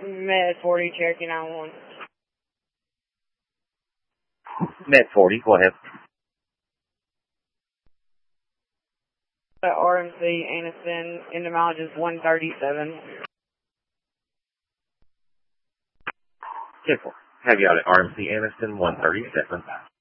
Med 40, Cherokee 91. Med 40, go ahead. RMC Aniston, in the mileage is 137. Careful. Have you out at RMC Aniston 137.